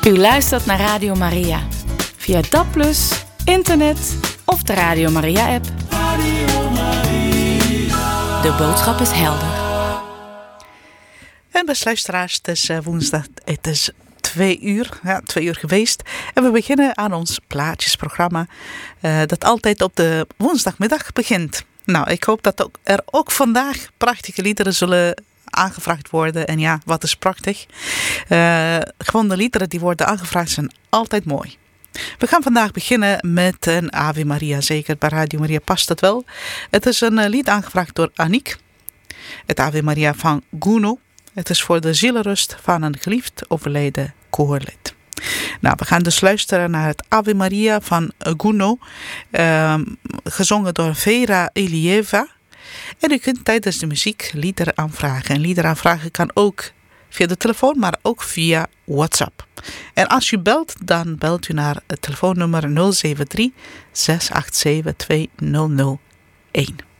U luistert naar Radio Maria. Via DAB+, internet of de Radio Maria-app. Radio Maria. De boodschap is helder. En beste luisteraars, het is woensdag, het is 2 uur, 2 uur geweest. En we beginnen aan ons plaatjesprogramma, dat altijd op de woensdagmiddag begint. Nou, ik hoop dat er ook vandaag prachtige liederen zullen aangevraagd worden. En ja, wat is prachtig. Gewoon de liederen die worden aangevraagd zijn altijd mooi. We gaan vandaag beginnen met een Ave Maria. Zeker bij Radio Maria past het wel. Het is een lied aangevraagd door Aniek. Het Ave Maria van Guno. Het is voor de zielenrust van een geliefd overleden koorlid. Nou, we gaan dus luisteren naar het Ave Maria van Guno. Gezongen door Vera Ilieva. En u kunt tijdens de muziek liederen aanvragen. En liederen aanvragen kan ook via de telefoon, maar ook via WhatsApp. En als u belt, dan belt u naar het telefoonnummer 073 687 2001.